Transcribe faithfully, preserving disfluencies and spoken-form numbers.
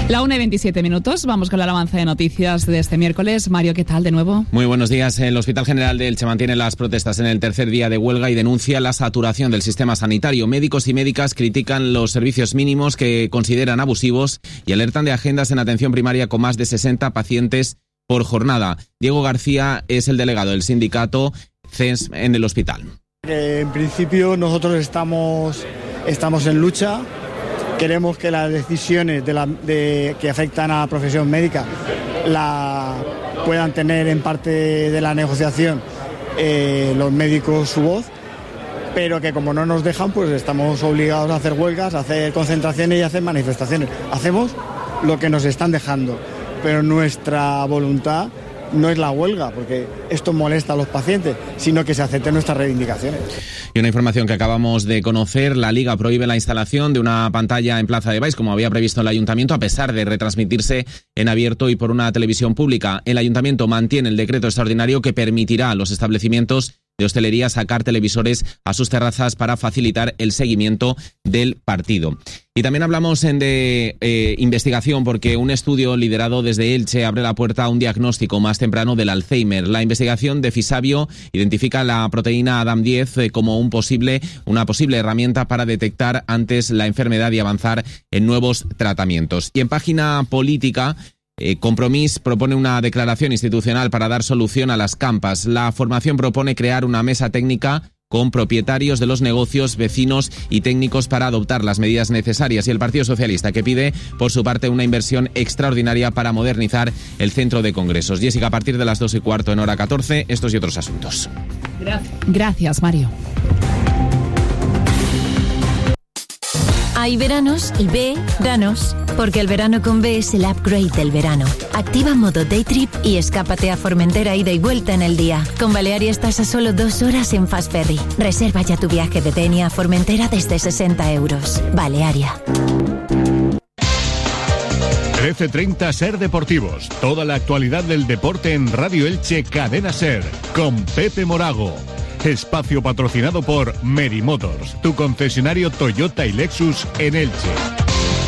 La una y veintisiete minutos, vamos con el avance de noticias de este miércoles. Mario, ¿qué tal de nuevo? Muy buenos días. El Hospital General de Elche mantiene las protestas en el tercer día de huelga y denuncia la saturación del sistema sanitario. Médicos y médicas critican los servicios mínimos que consideran abusivos y alertan de agendas en atención primaria con más de sesenta pacientes por jornada. Diego García es el delegado del sindicato C E S en el hospital. En principio nosotros estamos, estamos en lucha. Queremos que las decisiones de la, de, que afectan a la profesión médica la puedan tener en parte de la negociación eh, los médicos su voz, pero que como no nos dejan, pues estamos obligados a hacer huelgas, a hacer concentraciones y a hacer manifestaciones. Hacemos lo que nos están dejando, pero nuestra voluntad no es la huelga, porque esto molesta a los pacientes, sino que se acepten nuestras reivindicaciones. Y una información que acabamos de conocer, la Liga prohíbe la instalación de una pantalla en Plaza de Baix, como había previsto el Ayuntamiento, a pesar de retransmitirse en abierto y por una televisión pública. El Ayuntamiento mantiene el decreto extraordinario que permitirá a los establecimientos de hostelería sacar televisores a sus terrazas para facilitar el seguimiento del partido. Y también hablamos en de eh, investigación, porque un estudio liderado desde Elche abre la puerta a un diagnóstico más temprano del Alzheimer. La investigación de Fisabio identifica la proteína A D A M diez eh, como un posible, una posible herramienta para detectar antes la enfermedad y avanzar en nuevos tratamientos. Y en página política, Eh, Compromís propone una declaración institucional para dar solución a las campas. La formación propone crear una mesa técnica con propietarios de los negocios, vecinos y técnicos para adoptar las medidas necesarias. Y el Partido Socialista, que pide, por su parte, una inversión extraordinaria para modernizar el centro de congresos. Jessica, a partir de las dos y cuarto en hora catorce, estos y otros asuntos. Gracias, Gracias Mario. Hay veranos y veranos, porque el verano con B es el upgrade del verano. Activa modo Day Trip y escápate a Formentera ida y vuelta en el día. Con Balearia estás a solo dos horas en Fast Ferry. Reserva ya tu viaje de Denia a Formentera desde sesenta euros. Balearia. trece treinta Ser Deportivos. Toda la actualidad del deporte en Radio Elche Cadena Ser. Con Pepe Morago. Espacio patrocinado por Meri Motors, tu concesionario Toyota y Lexus en Elche.